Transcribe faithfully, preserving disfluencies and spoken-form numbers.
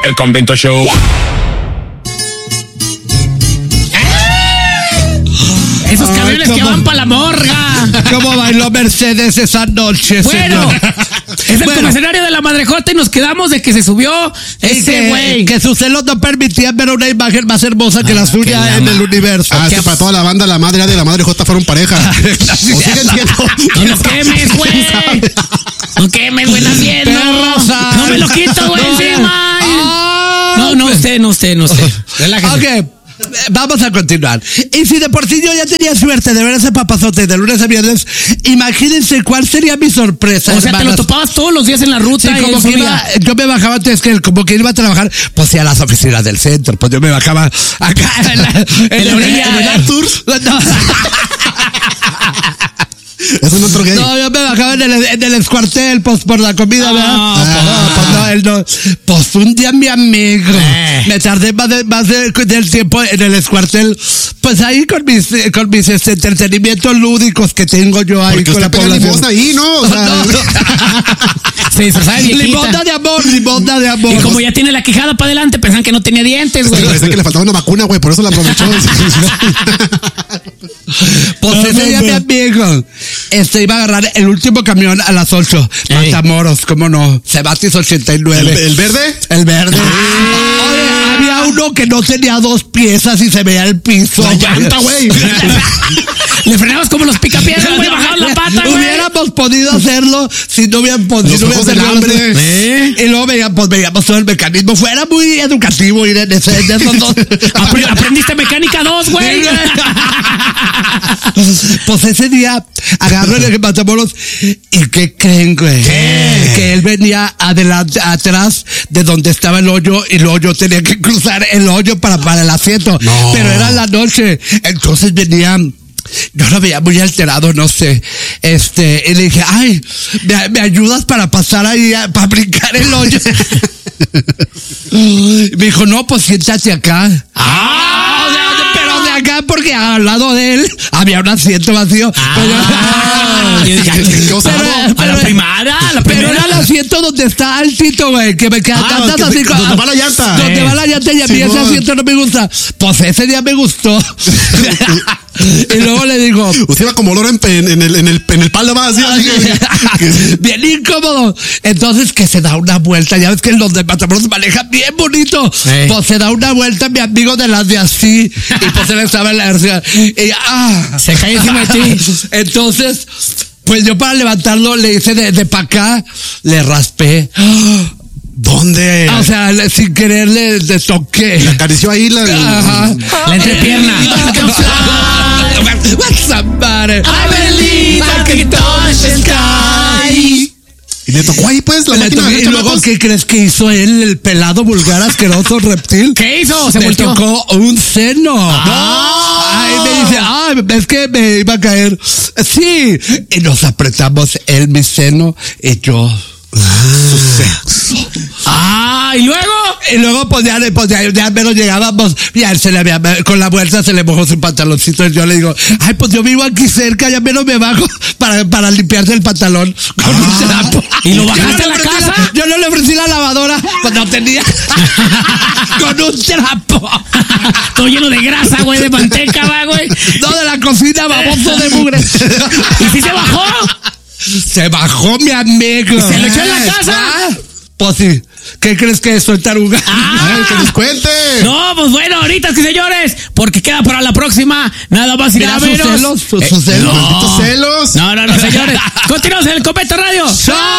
El Convento Show. Esos camiones que van para la morga. ¿Cómo bailó Mercedes esa noche, Bueno, señor? es el Bueno. comisario de la Madrejota y nos quedamos de que se subió ese güey. Que, que sus celos no permitían ver una imagen más hermosa que la suya que la en ma- el universo. Ah, es que para toda la banda, la madre de la madre J fueron pareja. O siguen siendo. No lo quemes, güey. No quemes, güey, estás viendo. Perrosa. No me lo quito, güey, encima. No, no, usted, no, usted, no, usted. Relájese. Ok, vamos a continuar. Y si de por sí yo ya tenía suerte de ver ese papazote de lunes a viernes, imagínense cuál sería mi sorpresa, O sea, te lo hermanas. topabas todos los días en la ruta. Sí, y como él que subía. iba, yo me bajaba antes que él, como que iba a trabajar, pues sí, a las oficinas del centro, pues yo me bajaba acá en la, En la orilla. en el Arthur. No, Es un otro gay. no, yo me bajaba en el, en el escuartel, pues por la comida, ¿verdad? No, No, pues no, él no. Pues un día mi amigo, Eh. me tardé más, de, más de- del tiempo en el escuartel, pues ahí con mis, con mis este, entretenimientos lúdicos que tengo yo ahí Porque con la usted pega población. limosna ahí, ¿no? O sea, No. Se disfrazaba de viejita. Limonda de amor, limonda de amor. Y como ya tiene la quijada para adelante, pensaban que no tenía dientes, güey. Parece que le faltaba una vacuna, güey, por eso la aprovechó. Pues ese día mi amigo este iba a agarrar el último camión a las ocho. Ey. Matamoros, cómo no. Cebatis ochenta y ¿El, nueve. el verde? El verde. Oye, había uno que no tenía dos piezas y se veía el piso. La llanta, güey. Le frenabas como los picapiedras, güey, bajaban la pata, güey. Hubiéramos podido hacerlo si no hubieran podido. Los no ojos hubieran del tenido los- hambre. Y luego veíamos, pues, veíamos todo el mecanismo. Fuera muy educativo ir en, ese, en esos dos. Apre- Aprendiste mecánica dos, güey. Pues ese día agarro el Matamoros y ¿qué creen, güey? ¿Qué? Que él venía adelante, atrás de donde estaba el hoyo y luego yo tenía que cruzar el hoyo para, para el asiento. No. Pero era la noche. Entonces venía. Yo lo veía muy alterado, no sé. Este, y le dije, ay, ¿me, me ayudas para pasar ahí, a- para brincar el hoyo? Y me dijo, no, pues siéntate acá. Ah, o sea, pero de acá porque al lado de él había un asiento vacío. Ah, yo dije, Qué osado. a la primera, a la Pero primera. era el asiento donde está altito, güey, que me queda Ah, andas que- así que- con- donde va la llanta. Donde Eh. va la llanta y a mí ese Simón. asiento no me gusta. Pues ese día me gustó. Y luego le digo, Usted iba como olor en, en, en el, en, el, en el palo más. Así, así que- bien incómodo. Entonces que se da una vuelta, ya ves que los de Matamoros manejan bien bonito. Sí. Pues se da una vuelta mi amigo de las de así y pues él estaba en la inercia. Y ah, Se cae encima de ti. Entonces, pues yo para levantarlo le hice de, de pa' acá, le raspé. ¿Dónde? Ah, o sea, le- sin querer le, le toqué. Le acarició ahí la. Ajá. La entrepierna. What's up, buddy? I believe I can touch the sky. Y le tocó ahí, pues, la Le máquina toqué, de y luego, chamacos. ¿qué crees que hizo él, el pelado vulgar asqueroso reptil? ¿Qué hizo? Se Me volteó. tocó un seno. Ah. Ay, me dice, ay, es que me iba a caer. Sí. Y nos apretamos él, mi seno, y yo. Ah, y luego. Y luego, pues ya, pues ya, ya menos llegábamos, ya él se le había, con la vuelta se le mojó su pantaloncito. Y yo le digo, ay, pues yo vivo aquí cerca, ya menos me bajo para, para limpiarse el pantalón con un trapo. ¿Y lo Yo bajaste no le a la ofrecí casa? Yo no le ofrecí la lavadora, pues no tenía. Con un trapo. Todo lleno de grasa, güey, de manteca, va, güey. No, de la cocina, baboso de mugre. ¿Y si se bajó? Se bajó mi amigo. ¿Y se lo echó en la casa? Ah, pues sí. ¿Qué crees que soy taruga? Ay, que nos cuente. No, pues bueno, ahorita que señores, porque queda para la próxima, nada más y Mira nada sus menos. celos, sus Eh, sus celos. no. Malditos celos. No, no, no, señores. Continuamos en el Convento Radio. ¡Show!